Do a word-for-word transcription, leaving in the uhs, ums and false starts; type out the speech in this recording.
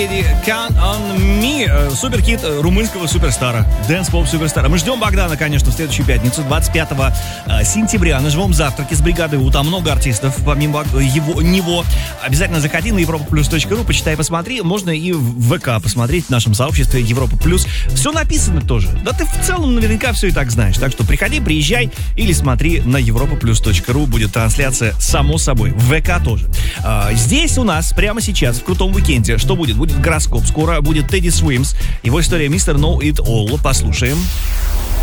Count on Me, суперхит румынского суперстара, дэнс-поп суперстара. Мы ждем Богдана, конечно, в следующую пятницу, двадцать пятого сентября, на живом завтраке с бригадой У. Там много артистов, помимо его, него. Обязательно заходи на европа плюс точка ру, почитай, посмотри. Можно и в ВК посмотреть, в нашем сообществе Европа Плюс. Все написано тоже. Да ты в целом наверняка все и так знаешь. Так что приходи, приезжай или смотри на европа плюс точка ру. Будет трансляция, само собой. В ВК тоже. А, здесь у нас прямо сейчас, в крутом уикенде, что будет? Будет гороскоп, скоро будет Teddy Swims, его история мистер Know It All. Послушаем.